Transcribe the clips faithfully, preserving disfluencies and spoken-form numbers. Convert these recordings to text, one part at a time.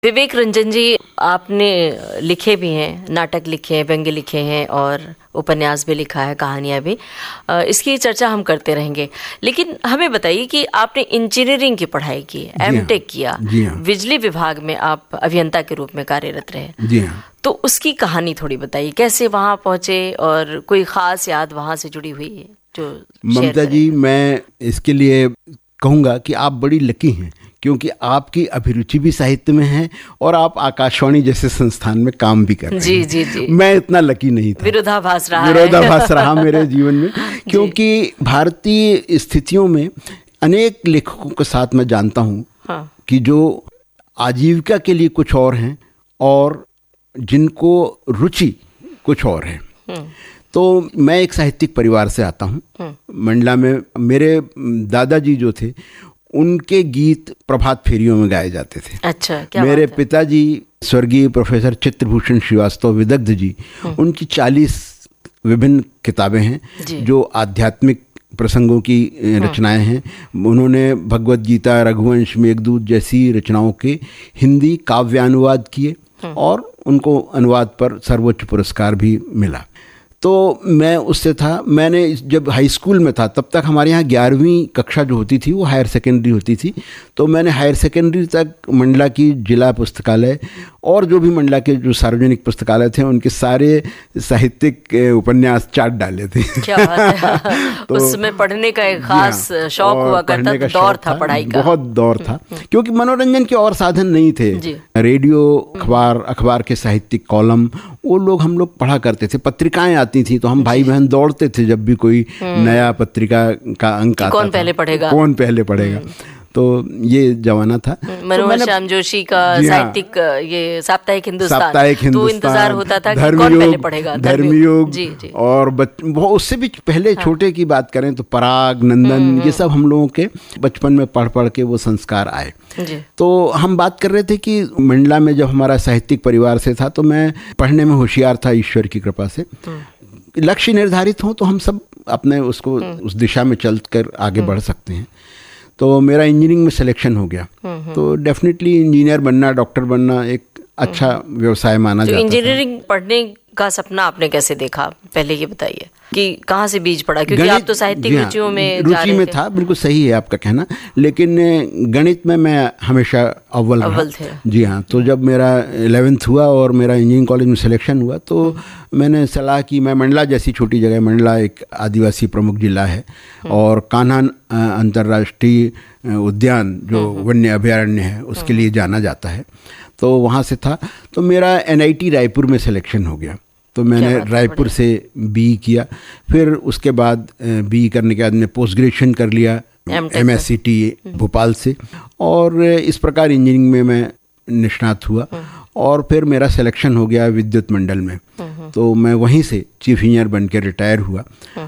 विवेक रंजन जी, आपने लिखे भी हैं, नाटक लिखे हैं, व्यंग्य लिखे हैं और उपन्यास भी लिखा है, कहानियाँ भी। इसकी चर्चा हम करते रहेंगे, लेकिन हमें बताइए कि आपने इंजीनियरिंग की पढ़ाई की, एमटेक किया, बिजली विभाग में आप अभियंता के रूप में कार्यरत रहे। जी हाँ। तो उसकी कहानी थोड़ी बताइए, कैसे वहाँ पहुँचे और कोई खास याद वहाँ से जुड़ी हुई है जो? ममता जी, मैं इसके लिए कहूँगा कि आप बड़ी लकी हैं, क्योंकि आपकी अभिरुचि भी साहित्य में है और आप आकाशवाणी जैसे संस्थान में काम भी कर रहे हैं। जी जी जी। मैं इतना लकी नहीं था। विरोधाभास रहा विरोधाभास रहा मेरे जीवन में, क्योंकि भारतीय स्थितियों में अनेक लेखकों के साथ मैं जानता हूँ हाँ। कि जो आजीविका के लिए कुछ और हैं और जिनको रुचि कुछ और है। तो मैं एक साहित्यिक परिवार से आता हूँ। मंडला में मेरे दादाजी जो थे, उनके गीत प्रभात फेरियों में गाए जाते थे। अच्छा, क्या मेरे पिताजी स्वर्गीय प्रोफेसर चित्रभूषण श्रीवास्तव विदग्ध जी, उनकी चालीस विभिन्न किताबें हैं जो आध्यात्मिक प्रसंगों की रचनाएं हैं। उन्होंने भगवत गीता, रघुवंश, मेघदूत जैसी रचनाओं के हिंदी काव्यानुवाद किए और उनको अनुवाद पर सर्वोच्च पुरस्कार भी मिला। तो मैं उससे था, मैंने जब हाई स्कूल में था तब तक हमारे यहाँ ग्यारहवीं कक्षा जो होती थी वो हायर सेकेंडरी होती थी। तो मैंने हायर सेकेंडरी तक मंडला की जिला पुस्तकालय और जो भी मंडला के जो सार्वजनिक पुस्तकालय थे उनके सारे साहित्यिक उपन्यास चाट डाले थे। क्या बात है। तो उसमें पढ़ने का एक खास शौक हुआ करता, तो दौर था पढ़ाई का, बहुत दौर था, क्योंकि मनोरंजन के और साधन नहीं थे। रेडियो, अखबार, अखबार के साहित्यिक कॉलम वो लोग हम लोग पढ़ा करते थे। पत्रिकाएं आती थी तो हम भाई बहन दौड़ते थे जब भी कोई नया पत्रिका का अंक आता था, कौन पहले पढ़ेगा कौन पहले पढ़ेगा। तो ये जमाना था। मनोहर तो श्याम जोशी का साहित्यिक ये साप्ताहिक हिंदुस्तान, साप्ताहिक हिंदुस्तान, तो इंतजार होता था कि कौन पहले पढ़ेगा। धर्मयुग और बहुत उससे भी पहले हाँ। छोटे की बात करें तो पराग, नंदन, ये सब हम लोगों के बचपन में पढ़ पढ़ के वो संस्कार आए। तो हम बात कर रहे थे कि मंडला में जब हमारा साहित्यिक परिवार से था तो मैं पढ़ने में होशियार था ईश्वर की कृपा से। लक्ष्य निर्धारित हो तो हम सब अपने उसको उस दिशा में चल कर आगे बढ़ सकते हैं। तो मेरा इंजीनियरिंग में सिलेक्शन हो गया। तो डेफिनेटली इंजीनियर बनना, डॉक्टर बनना एक अच्छा व्यवसाय माना जाता है। इंजीनियरिंग पढ़ने का सपना आपने कैसे देखा, पहले ये बताइए कि कहाँ से बीज पड़ा, क्योंकि आप तो साहित्यिक रुचियों में रुचि में था। बिल्कुल सही है आपका कहना, लेकिन गणित में मैं हमेशा अव्वल अव्वल थे। जी हाँ। तो जब मेरा इलेवेंथ हुआ और मेरा इंजीनियरिंग कॉलेज में सिलेक्शन हुआ तो मैंने सलाह की, मैं मंडला जैसी छोटी जगह, मंडला एक आदिवासी प्रमुख जिला है और कान्हा अंतर्राष्ट्रीय उद्यान जो वन्य अभयारण्य है उसके लिए जाना जाता है, तो वहाँ से था। तो मेरा एन आई टी रायपुर में सिलेक्शन हो गया। तो मैंने रायपुर से बी किया, फिर उसके बाद बी करने के बाद मैंने पोस्ट ग्रेजुएशन कर लिया M S C T Bhopal से, और इस प्रकार इंजीनियरिंग में मैं निष्णात हुआ। और फिर मेरा सिलेक्शन हो गया विद्युत मंडल में, तो मैं वहीं से चीफ इंजीनियर बन के रिटायर हुआ।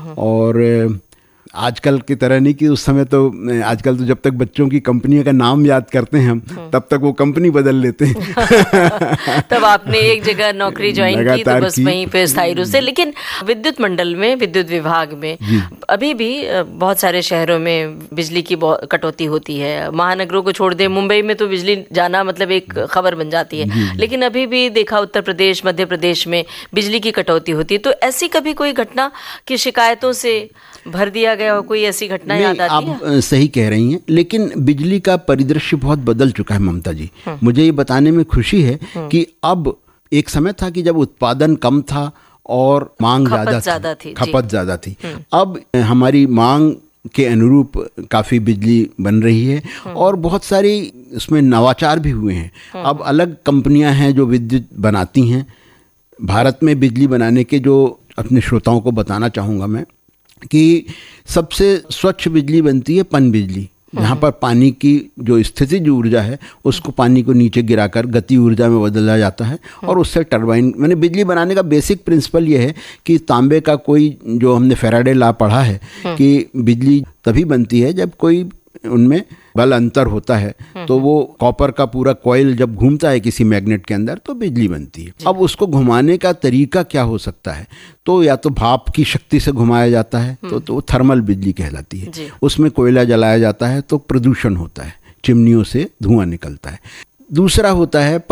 और आजकल की तरह नहीं कि उस समय तो, आजकल तो जब तक बच्चों की कंपनियों का नाम याद करते हैं हम तब तक वो कंपनी बदल लेते हैं। तब आपने एक जगह नौकरी ज्वाइन की तो बस वहीं पे स्थायी रूप से। लेकिन विद्युत मंडल में, विद्युत विभाग में अभी भी बहुत सारे शहरों में बिजली की कटौती होती है। महानगरों को छोड़ दे, मुंबई में तो बिजली जाना मतलब एक खबर बन जाती है, लेकिन अभी भी देखा उत्तर प्रदेश, मध्य प्रदेश में बिजली की कटौती होती है। तो ऐसी कभी कोई घटना की शिकायतों से भर दिया गया हो, कोई ऐसी घटना याद आती है? आप सही कह रही हैं, लेकिन बिजली का परिदृश्य बहुत बदल चुका है ममता जी। मुझे ये बताने में खुशी है कि अब एक समय था कि जब उत्पादन कम था और मांग ज़्यादा थी, खपत ज़्यादा थी। अब हमारी मांग के अनुरूप काफ़ी बिजली बन रही है और बहुत सारी उसमें नवाचार भी हुए हैं। अब अलग कंपनियां हैं जो विद्युत बनाती हैं। भारत में बिजली बनाने के जो अपने श्रोताओं को बताना चाहूँगा मैं कि सबसे स्वच्छ बिजली बनती है पन बिजली, जहाँ पर पानी की जो स्थितिज ऊर्जा है उसको पानी को नीचे गिराकर गति ऊर्जा में बदला जाता है और उससे टरबाइन, मैंने बिजली बनाने का बेसिक प्रिंसिपल ये है कि तांबे का कोई, जो हमने फैराडे लॉ पढ़ा है कि बिजली तभी बनती है जब कोई उनमें बल अंतर होता है, तो वो कॉपर का पूरा कॉइल जब घूमता है किसी मैग्नेट के अंदर तो बिजली बनती है। अब उसको घुमाने का तरीका क्या हो सकता है, तो या तो भाप की शक्ति से घुमाया जाता है तो तो थर्मल बिजली कहलाती है। उसमें कोयला जलाया जाता है तो प्रदूषण होता है, चिमनियों से धुआं निकलता है। दूसरा होता है